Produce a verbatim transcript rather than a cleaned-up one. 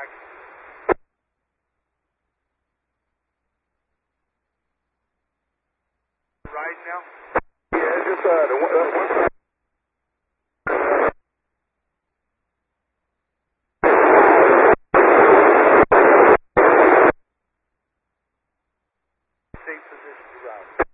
back. Right now? Yeah, just uh, the one, uh, one side. Safe position to route.